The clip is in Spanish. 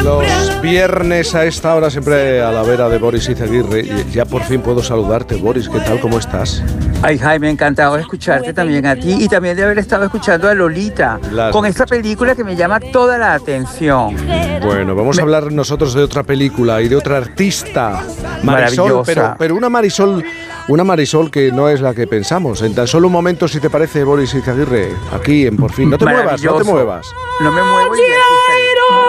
Los viernes a esta hora siempre a la vera de Boris Izaguirre. Y ya por fin puedo saludarte, Boris. ¿Qué tal? ¿Cómo estás? Ay, Jaime, encantado de escucharte también a ti y también de haber estado escuchando a Lolita con esta película que me llama toda la atención. Bueno, vamos a hablar nosotros de otra película y de otra artista, Marisol, pero una Marisol que no es la que pensamos. En tan solo un momento, si te parece, Boris Izaguirre, aquí en Por Fin. No te muevas. No me muevo y